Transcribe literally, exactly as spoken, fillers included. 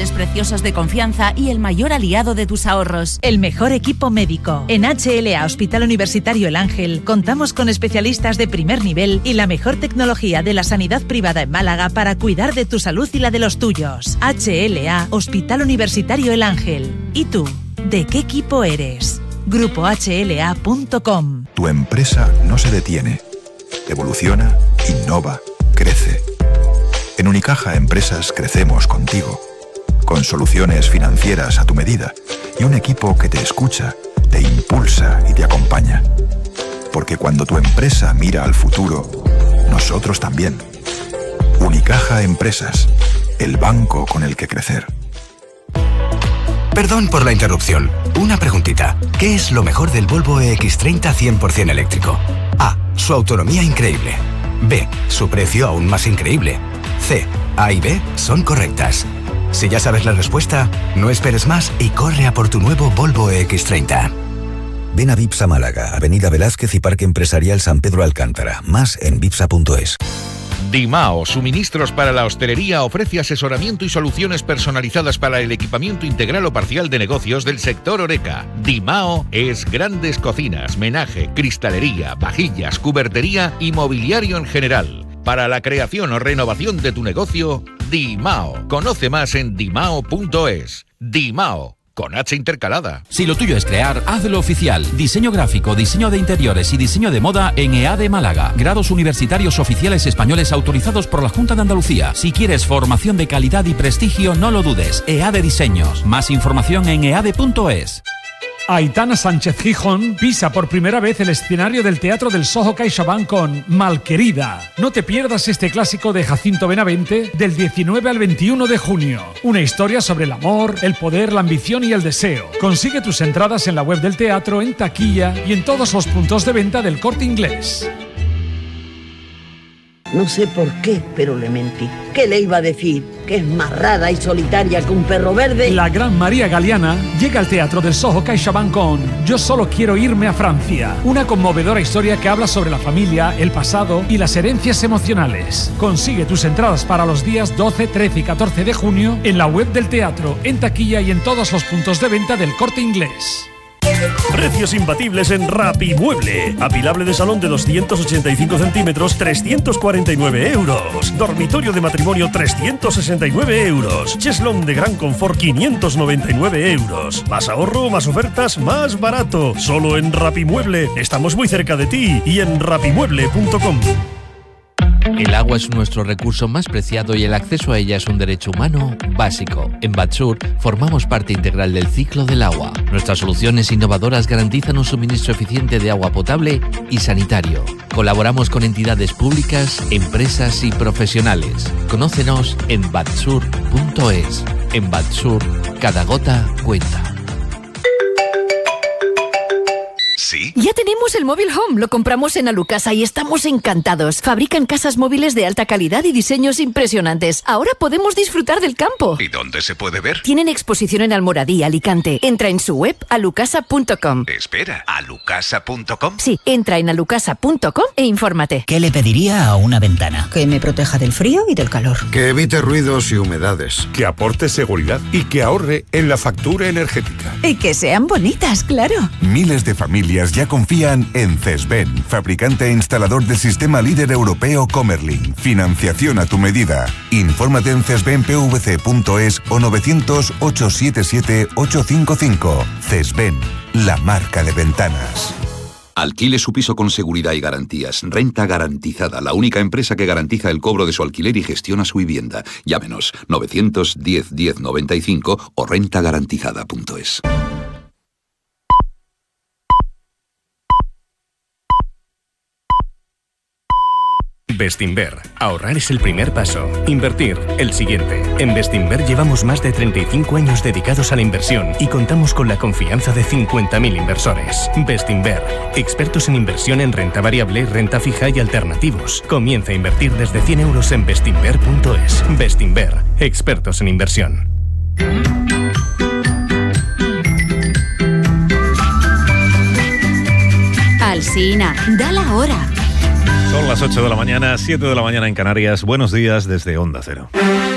metales preciosos de confianza y el mayor aliado de tus ahorros. El mejor equipo médico. En H L A Hospital Universitario El Ángel contamos con especialistas de primer nivel y la mejor tecnología de la sanidad privada en Málaga para cuidar de tu salud y la de los tuyos. H L A Hospital Universitario El Ángel. ¿Y tú? ¿De qué equipo eres? grupo h l a punto com. Tu empresa no se detiene. Evoluciona, innova, crece. En Unicaja Empresas crecemos contigo, con soluciones financieras a tu medida y un equipo que te escucha, te impulsa y te acompaña. Porque cuando tu empresa mira al futuro, nosotros también. Unicaja Empresas, el banco con el que crecer. Perdón por la interrupción. Una preguntita. ¿Qué es lo mejor del Volvo E X treinta cien por ciento eléctrico? A. Su autonomía increíble. B. Su precio aún más increíble. C. A y B son correctas. Si ya sabes la respuesta, no esperes más y corre a por tu nuevo Volvo E X treinta. Ven a Vipsa Málaga, Avenida Velázquez y Parque Empresarial San Pedro Alcántara. Más en vipsa punto es. Dimao, suministros para la hostelería, ofrece asesoramiento y soluciones personalizadas para el equipamiento integral o parcial de negocios del sector Horeca. Dimao es grandes cocinas, menaje, cristalería, vajillas, cubertería y mobiliario en general. Para la creación o renovación de tu negocio, Dimao. Conoce más en dimao punto es. Dimao, con H intercalada. Si lo tuyo es crear, hazlo oficial. Diseño gráfico, diseño de interiores y diseño de moda en E A D Málaga. Grados universitarios oficiales españoles autorizados por la Junta de Andalucía. Si quieres formación de calidad y prestigio, no lo dudes. E A D Diseños. Más información en e a d punto es. Aitana Sánchez Gijón pisa por primera vez el escenario del Teatro del Soho CaixaBank con Malquerida. No te pierdas este clásico de Jacinto Benavente del diecinueve al veintiuno de junio. Una historia sobre el amor, el poder, la ambición y el deseo. Consigue tus entradas en la web del teatro, en taquilla y en todos los puntos de venta del Corte Inglés. No sé por qué, pero le mentí. ¿Qué le iba a decir? Que es más rara y solitaria que un perro verde. La gran María Galeana llega al Teatro del Soho CaixaBank con Yo solo quiero irme a Francia. Una conmovedora historia que habla sobre la familia, el pasado y las herencias emocionales. Consigue tus entradas para los días doce, trece y catorce de junio en la web del teatro, en taquilla y en todos los puntos de venta del Corte Inglés. Precios imbatibles en Rapimueble. Apilable de salón de doscientos ochenta y cinco centímetros, trescientos cuarenta y nueve euros. Dormitorio de matrimonio, trescientos sesenta y nueve euros. Cheslón de gran confort, quinientos noventa y nueve euros. Más ahorro, más ofertas, más barato. Solo en Rapimueble. Estamos muy cerca de ti y en rapimueble punto com. El agua es nuestro recurso más preciado y el acceso a ella es un derecho humano básico. En Batsur formamos parte integral del ciclo del agua. Nuestras soluciones innovadoras garantizan un suministro eficiente de agua potable y sanitario. Colaboramos con entidades públicas, empresas y profesionales. Conócenos en batsur punto es. En Batsur, cada gota cuenta. ¿Sí? Ya tenemos el móvil Home, lo compramos en Alucasa y estamos encantados. Fabrican casas móviles de alta calidad y diseños impresionantes. Ahora podemos disfrutar del campo. ¿Y dónde se puede ver? Tienen exposición en Almoradí, Alicante. Entra en su web alucasa punto com. Espera, ¿alucasa punto com? Sí, entra en alucasa punto com e infórmate. ¿Qué le pediría a una ventana? Que me proteja del frío y del calor. Que evite ruidos y humedades. Que aporte seguridad y que ahorre en la factura energética. Y que sean bonitas, claro. Miles de familias ya confían en Cesben, fabricante e instalador del sistema líder europeo Comerlin. Financiación a tu medida. Infórmate en cesben p v c punto es o novecientos, ochocientos setenta y siete, ochocientos cincuenta y cinco. Cesben, la marca de ventanas. Alquile su piso con seguridad y garantías. Renta Garantizada, la única empresa que garantiza el cobro de su alquiler y gestiona su vivienda. Llámenos novecientos diez, diez noventa y cinco o renta garantizada punto es. Bestinver. Ahorrar es el primer paso. Invertir, el siguiente. En Bestinver llevamos más de treinta y cinco años dedicados a la inversión y contamos con la confianza de cincuenta mil inversores. Bestinver. Expertos en inversión en renta variable, renta fija y alternativos. Comienza a invertir desde cien euros en bestinver punto es. Bestinver. Expertos en inversión. Alsina, da la hora. Son las ocho de la mañana, siete de la mañana en Canarias. Buenos días desde Onda Cero.